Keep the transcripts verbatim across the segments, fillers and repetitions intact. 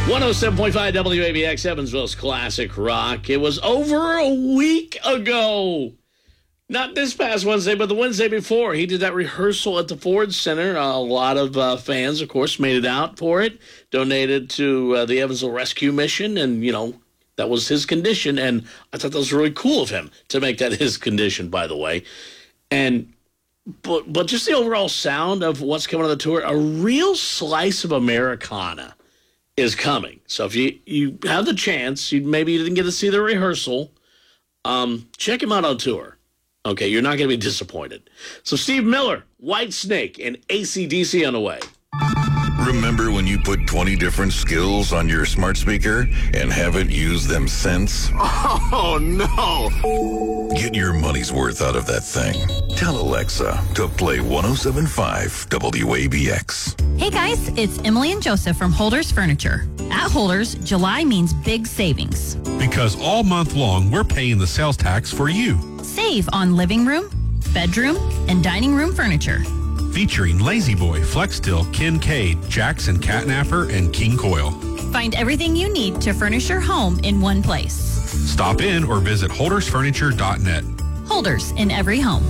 one oh seven point five W A B X, Evansville's Classic Rock. It was over a week ago. Not this past Wednesday, but the Wednesday before. He did that rehearsal at the Ford Center. A lot of uh, fans, of course, made it out for it, donated to uh, the Evansville Rescue Mission, and, you know, that was his condition. And I thought that was really cool of him to make that his condition, by the way. And but, but just the overall sound of what's coming on the tour, a real slice of Americana is coming. So if you, you have the chance, you maybe you didn't get to see the rehearsal, um, check him out on tour. Okay, you're not going to be disappointed. So Steve Miller, Whitesnake, and A C D C on the way. Remember when you put twenty different skills on your smart speaker and haven't used them since? Oh, no. Get your money's worth out of that thing. Tell Alexa to play one oh seven point five W A B X. Hey guys, it's Emily and Joseph from Holders Furniture. At Holders, July means big savings. Because all month long, we're paying the sales tax for you. Save on living room, bedroom, and dining room furniture. Featuring Lazy Boy, Flex Steel, Kincaid, Jackson Catnapper, and King Coil. Find everything you need to furnish your home in one place. Stop in or visit holders furniture dot net. Holders in every home.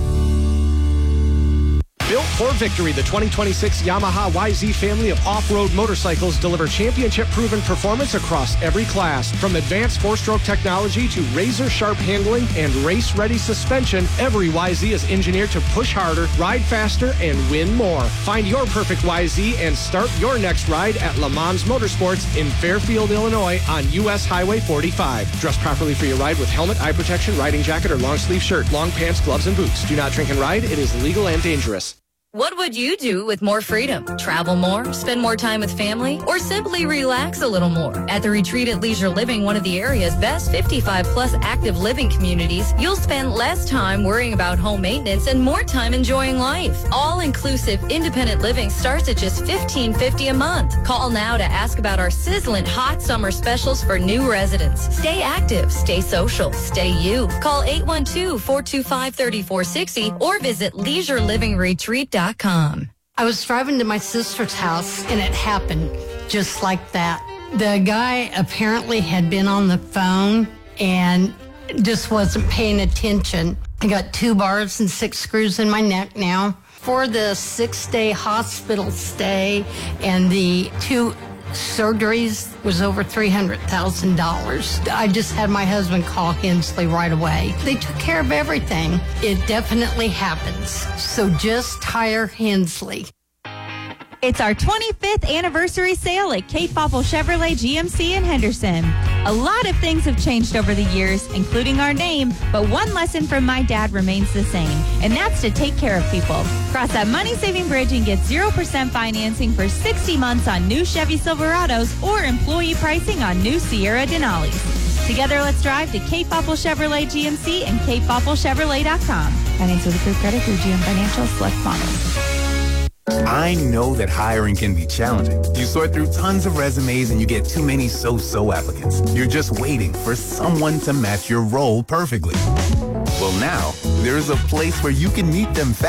Built for victory, the twenty twenty-six Yamaha Y Z family of off-road motorcycles deliver championship-proven performance across every class. From advanced four-stroke technology to razor-sharp handling and race-ready suspension, every Y Z is engineered to push harder, ride faster, and win more. Find your perfect Y Z and start your next ride at Le Mans Motorsports in Fairfield, Illinois on U S Highway forty-five. Dress properly for your ride with helmet, eye protection, riding jacket, or long-sleeve shirt, long pants, gloves, and boots. Do not drink and ride. It is illegal and dangerous. What would you do with more freedom? Travel more, spend more time with family, or simply relax a little more? At the Retreat at Leisure Living, one of the area's best fifty-five plus active living communities, you'll spend less time worrying about home maintenance and more time enjoying life. All-inclusive independent living starts at just fifteen fifty a month. Call now to ask about our sizzling hot summer specials for new residents. Stay active, stay social, stay you. Call eight one two, four two five, three four six zero or visit leisure living retreat dot com. I was driving to my sister's house and it happened just like that. The guy apparently had been on the phone and just wasn't paying attention. I got two bars and six screws in my neck now. For the six-day hospital stay and the two surgeries was over three hundred thousand dollars. I just had my husband call Hensley right away. They took care of everything. It definitely happens. So just hire Hensley. It's our twenty-fifth anniversary sale at Kate Foppel Chevrolet G M C in Henderson. A lot of things have changed over the years, including our name, but one lesson from my dad remains the same, and that's to take care of people. Cross that money-saving bridge and get zero percent financing for sixty months on new Chevy Silverados or employee pricing on new Sierra Denali's. Together, let's drive to Kate Foppel Chevrolet G M C and kate foppel chevrolet dot com. Finance with approved credit through G M Financial Select Models. I know that hiring can be challenging. You sort through tons of resumes and you get too many so-so applicants. You're just waiting for someone to match your role perfectly. Well, now, there's a place where you can meet them fast.